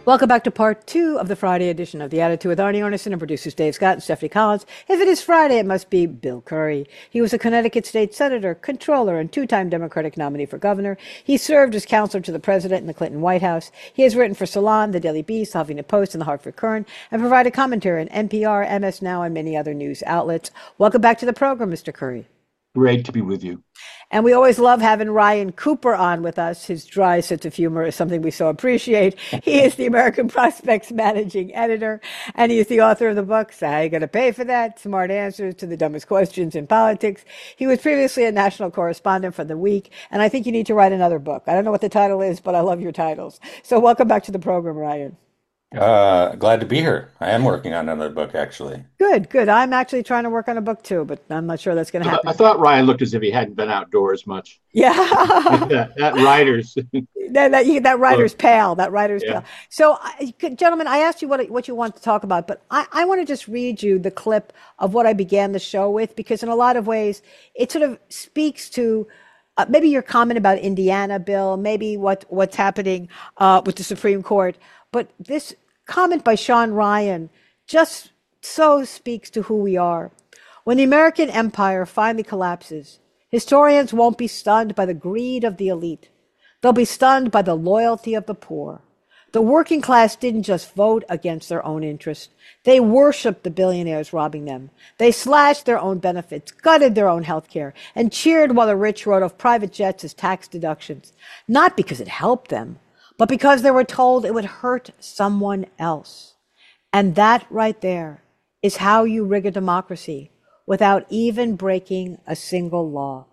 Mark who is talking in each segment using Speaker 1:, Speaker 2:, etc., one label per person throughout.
Speaker 1: Welcome back to part two of the Friday edition of The Attitude with Arnie Arnesen and producers Dave Scott and Stephanie Collins. If it is Friday, it must be Bill Curry. He was a Connecticut state senator, controller, and two-time Democratic nominee for governor. He served as counselor to the president in the Clinton White House. He has written for Salon, The Daily Beast, The Huffington Post, and The Hartford Courant, and provided commentary on NPR, MS Now, and many other news outlets. Welcome back to the program, Mr. Curry.
Speaker 2: Great to be with you.
Speaker 1: And we always love having Ryan Cooper on with us. His dry sense of humor is something we so appreciate. He is the American Prospects managing editor, and he is the author of the book, So How You Gonna Pay for That? Smart Answers to the Dumbest Questions in Politics. He was previously a national correspondent for The Week, and I think you need to write another book. I don't know what the title is, but I love your titles. So welcome back to the program, Ryan.
Speaker 2: Glad to be here. I am working on another book, actually.
Speaker 1: Good, good. I'm actually trying to work on a book too, but I'm not sure that's going to
Speaker 3: I
Speaker 1: happen.
Speaker 3: thought Ryan looked as if he hadn't been outdoors much.
Speaker 1: Yeah.
Speaker 3: That writers.
Speaker 1: That writer's
Speaker 3: Look,
Speaker 1: pale. That writer's
Speaker 3: yeah.
Speaker 1: pale. So, gentlemen, I asked you what you want to talk about, but I want to just read you the clip of what I began the show with because, in a lot of ways, it sort of speaks to maybe your comment about Indiana, Bill, maybe what's happening with the Supreme Court, but this comment by Sean Ryan just so speaks to who we are. When the American empire finally collapses, historians won't be stunned by the greed of the elite. They'll be stunned by the loyalty of the poor. The working class didn't just vote against their own interests. They worshiped the billionaires robbing them. They slashed their own benefits, gutted their own health care, and cheered while the rich wrote off private jets as tax deductions. Not because it helped them, but because they were told it would hurt someone else. And that right there is how you rig a democracy without even breaking a single law.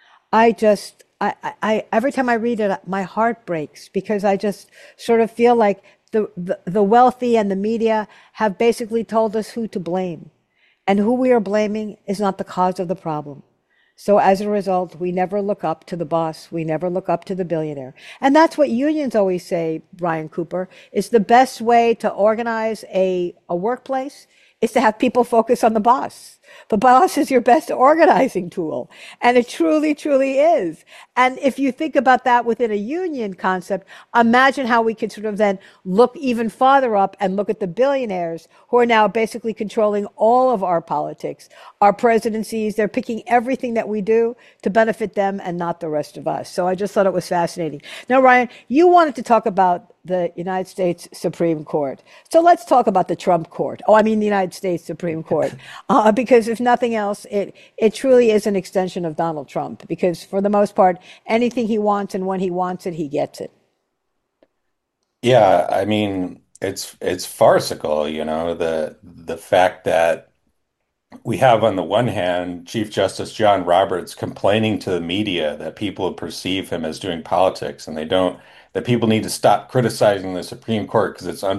Speaker 1: Every time I read it, my heart breaks because I just sort of feel like the wealthy and the media have basically told us who to blame. And who we are blaming is not the cause of the problem. So as a result, we never look up to the boss. We never look up to the billionaire. And that's what unions always say, Brian Cooper, is the best way to organize a workplace is to have people focus on the boss. The boss is your best organizing tool. And it truly, truly is. And if you think about that within a union concept, imagine how we could sort of then look even farther up and look at the billionaires who are now basically controlling all of our politics, our presidencies. They're picking everything that we do to benefit them and not the rest of us. So I just thought it was fascinating. Now, Ryan, you wanted to talk about the United States Supreme Court. So let's talk about the Trump court. Oh, I mean the United States Supreme Court. Because if nothing else, it truly is an extension of Donald Trump. Because for the most part, anything he wants and when he wants it, he gets it.
Speaker 2: Yeah, I mean, it's farcical, the fact that we have on the one hand Chief Justice John Roberts complaining to the media that people perceive him as doing politics and they don't, that people need to stop criticizing the Supreme Court because it's